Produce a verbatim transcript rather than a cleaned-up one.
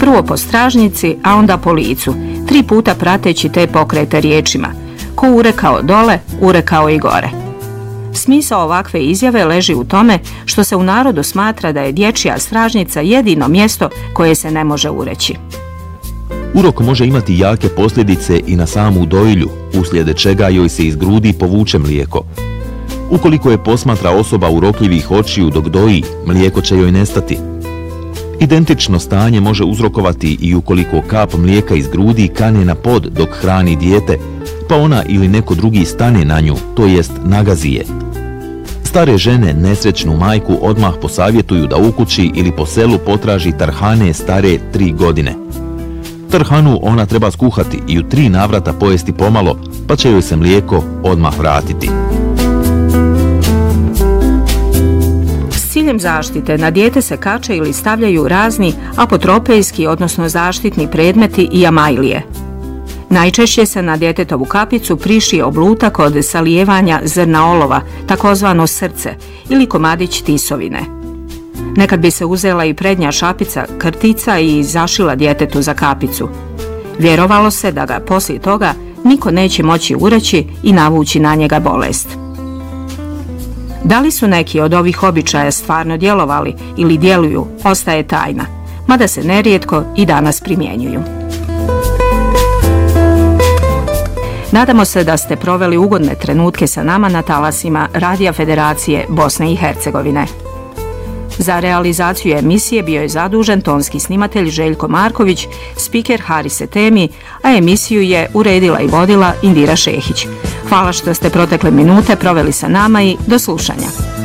prvo po stražnici, a onda po licu, tri puta prateći te pokrete riječima: ko urekao dole, urekao i gore. Smisao ovakve izjave leži u tome što se u narodu smatra da je dječja stražnica jedino mjesto koje se ne može ureći. Urok može imati jake posljedice i na samu dojilju, uslijed čega joj se iz grudi povuče mlijeko. Ukoliko je posmatra osoba urokljivih očiju dok doji, mlijeko će joj nestati. Identično stanje može uzrokovati i ukoliko kap mlijeka iz grudi kane na pod dok hrani dijete, pa ona ili neko drugi stane na nju, to jest nagazi je. Stare žene nesrećnu majku odmah posavjetuju da u kući ili po selu potraži tarhane stare tri godine. Tarhanu ona treba skuhati i u tri navrata pojesti pomalo, pa će joj se mlijeko odmah vratiti. S ciljem zaštite na dijete se kače ili stavljaju razni apotropejski, odnosno zaštitni predmeti i amajlije. Najčešće se na djetetovu kapicu prišije oblutak od salijevanja zrna olova, takozvano srce, ili komadić tisovine. Nekad bi se uzela i prednja šapica krtica i zašila djetetu za kapicu. Vjerovalo se da ga poslije toga niko neće moći ureći i navući na njega bolest. Da li su neki od ovih običaja stvarno djelovali ili djeluju, ostaje tajna, mada se nerijetko i danas primjenjuju. Nadamo se da ste proveli ugodne trenutke sa nama na talasima Radija Federacije Bosne i Hercegovine. Za realizaciju emisije bio je zadužen tonski snimatelj Željko Marković, spiker Haris Etemi, a emisiju je uredila i vodila Indira Šehić. Hvala što ste protekle minute proveli sa nama i do slušanja.